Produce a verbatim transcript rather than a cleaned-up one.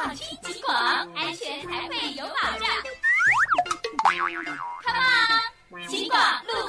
听警广，安全才会有保障。Come on， 警广路